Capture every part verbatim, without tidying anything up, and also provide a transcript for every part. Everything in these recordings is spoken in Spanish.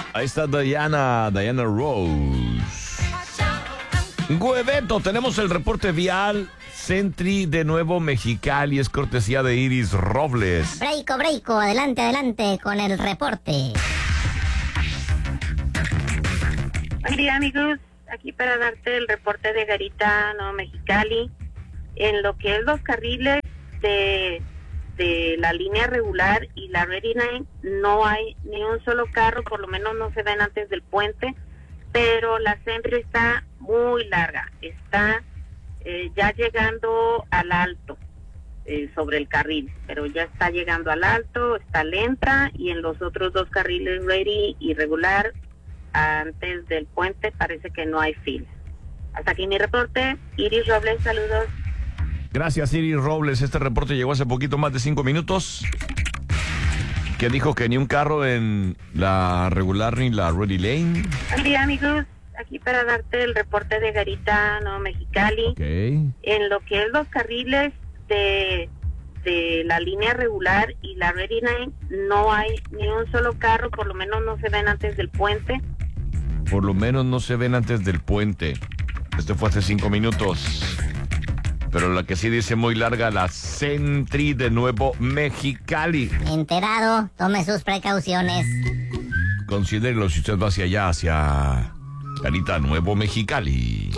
Ahí está Diana, Diana Rose. Gueveto, tenemos el reporte vial. Sentry de Nuevo Mexicali, es cortesía de Iris Robles. Breiko, breiko, adelante, adelante con el reporte. Buen día, amigos. Aquí para darte el reporte de Garita, Nuevo Mexicali. En lo que es los carriles de, de la línea regular y la Ready Line, no hay ni un solo carro, por lo menos no se ven antes del puente, pero la Sentry está muy larga, está eh, ya llegando al alto eh, sobre el carril, pero ya está llegando al alto, está lenta, y en los otros dos carriles Ready y regular, antes del puente, parece que no hay fila. Hasta aquí mi reporte. Iris Robles, saludos. Gracias, Iris Robles. Este reporte llegó hace poquito más de cinco minutos. Que dijo que ni un carro en la regular ni la Ready Lane. Buen día, amigos. Aquí para darte el reporte de Garita, Nuevo Mexicali. Okay. En lo que es los carriles de, de la línea regular y la Ready Line, no hay ni un solo carro, por lo menos no se ven antes del puente. Por lo menos no se ven antes del puente. Este fue hace cinco minutos. Pero la que sí dice muy larga, la Sentry de Nuevo Mexicali. Enterado, tome sus precauciones. Considérelo si usted va hacia allá, hacia Garita, Nuevo Mexicali.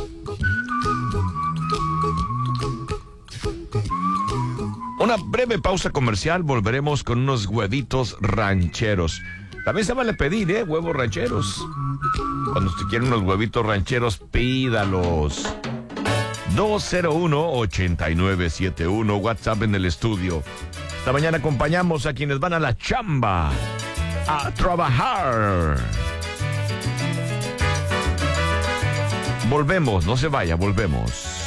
Una breve pausa comercial, volveremos con unos huevitos rancheros. También se vale pedir, ¿eh? Huevos rancheros. Cuando usted quiere unos huevitos rancheros, pídalos. dos cero uno, ocho nueve siete uno, WhatsApp en el estudio. Esta mañana acompañamos a quienes van a la chamba, a trabajar. Volvemos, no se vaya, volvemos.